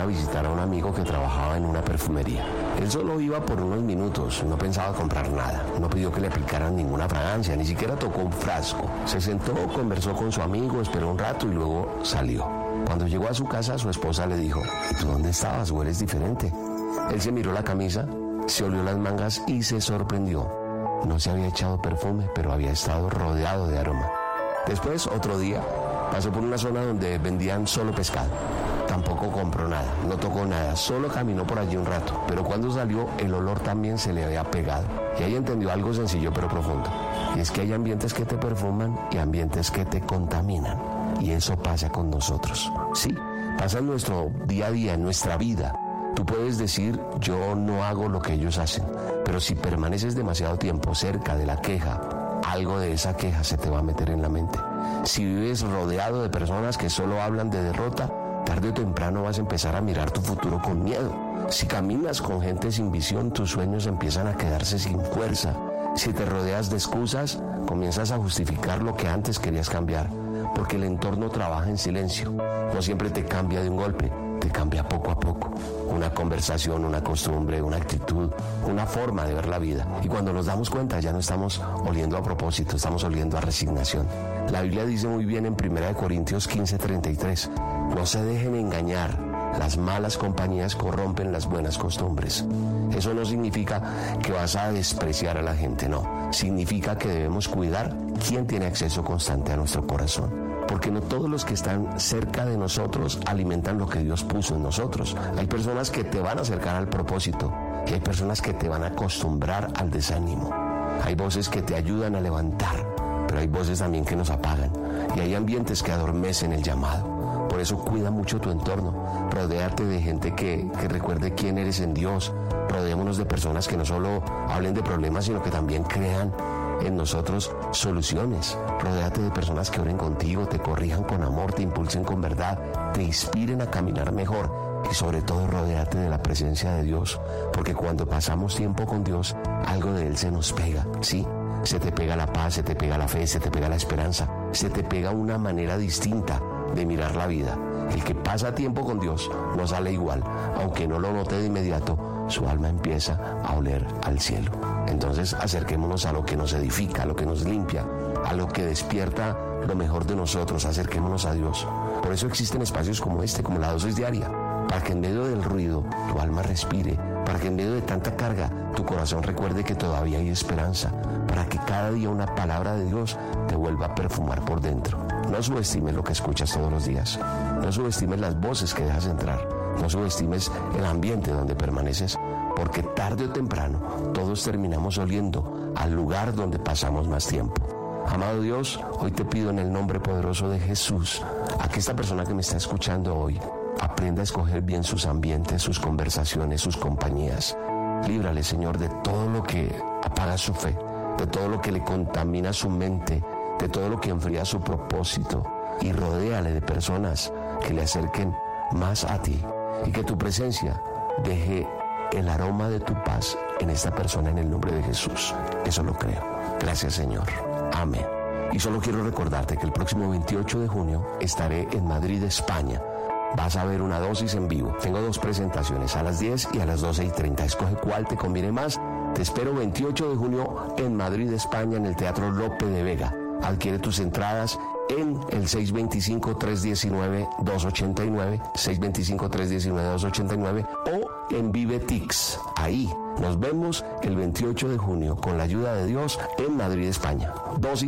a visitar a un amigo que trabajaba en una perfumería. Él solo iba por unos minutos, no pensaba comprar nada, no pidió que le aplicaran ninguna fragancia, ni siquiera tocó un frasco. Se sentó, conversó con su amigo, esperó un rato y luego salió. Cuando llegó a su casa, su esposa le dijo: ¿tú dónde estabas? ¿Hueles diferente? Él se miró la camisa, se olió las mangas y se sorprendió. No se había echado perfume, pero había estado rodeado de aroma. Después, otro día, pasó por una zona donde vendían solo pescado. Tampoco compró nada, no tocó nada, solo caminó por allí un rato. Pero cuando salió, el olor también se le había pegado. Y ahí entendió algo sencillo pero profundo. Y es que hay ambientes que te perfuman y ambientes que te contaminan. Y eso pasa con nosotros. Sí, pasa en nuestro día a día, en nuestra vida. Tú puedes decir: yo no hago lo que ellos hacen. Pero si permaneces demasiado tiempo cerca de la queja, algo de esa queja se te va a meter en la mente. Si vives rodeado de personas que solo hablan de derrota, tarde o temprano vas a empezar a mirar tu futuro con miedo. Si caminas con gente sin visión, tus sueños empiezan a quedarse sin fuerza. Si te rodeas de excusas, comienzas a justificar lo que antes querías cambiar, porque el entorno trabaja en silencio. No siempre te cambia de un golpe, te cambia poco a poco. Una conversación, una costumbre, una actitud, una forma de ver la vida. Y cuando nos damos cuenta, ya no estamos oliendo a propósito, estamos oliendo a resignación. La Biblia dice muy bien en 1 Corintios 15:33: no se dejen engañar, las malas compañías corrompen las buenas costumbres. Eso no significa que vas a despreciar a la gente, no. Significa que debemos cuidar quién tiene acceso constante a nuestro corazón. Porque no todos los que están cerca de nosotros alimentan lo que Dios puso en nosotros. Hay personas que te van a acercar al propósito y hay personas que te van a acostumbrar al desánimo. Hay voces que te ayudan a levantar, pero hay voces también que nos apagan. Y hay ambientes que adormecen el llamado. Por eso cuida mucho tu entorno. Rodéate de gente que recuerde quién eres en Dios. Rodémonos de personas que no solo hablen de problemas, sino que también crean en nosotros soluciones. Rodéate de personas que oren contigo, te corrijan con amor, te impulsen con verdad, te inspiren a caminar mejor. Y sobre todo, rodéate de la presencia de Dios, porque cuando pasamos tiempo con Dios, algo de Él se nos pega, ¿sí? Se te pega la paz, se te pega la fe, se te pega la esperanza, se te pega una manera distinta de mirar la vida. El que pasa tiempo con Dios no sale igual, aunque no lo note de inmediato, su alma empieza a oler al cielo. Entonces acerquémonos a lo que nos edifica, a lo que nos limpia, a lo que despierta lo mejor de nosotros. Acerquémonos a Dios. Por eso existen espacios como este, como la dosis diaria, para que en medio del ruido tu alma respire, para que en medio de tanta carga tu corazón recuerde que todavía hay esperanza, para que cada día una palabra de Dios te vuelva a perfumar por dentro. No subestimes lo que escuchas todos los días, no subestimes las voces que dejas entrar, no subestimes el ambiente donde permaneces, porque tarde o temprano todos terminamos oliendo al lugar donde pasamos más tiempo. Amado Dios, hoy te pido en el nombre poderoso de Jesús, a que esta persona que me está escuchando hoy aprenda a escoger bien sus ambientes, sus conversaciones, sus compañías. Líbrale, Señor, de todo lo que apaga su fe, de todo lo que le contamina su mente, de todo lo que enfría su propósito, y rodéale de personas que le acerquen más a ti, y que tu presencia deje el aroma de tu paz en esta persona, en el nombre de Jesús. Eso lo creo. Gracias, Señor. Amén. Y solo quiero recordarte que el próximo 28 de junio estaré en Madrid, España. Vas a ver una dosis en vivo. Tengo 2 presentaciones, a las 10 y a las 12:30. Escoge cuál te conviene más. Te espero 28 de junio en Madrid, España, en el Teatro Lope de Vega. Adquiere tus entradas en el 625-319-289, 625-319-289 o en Vivetix. Ahí nos vemos el 28 de junio con la ayuda de Dios en Madrid, España. Dosis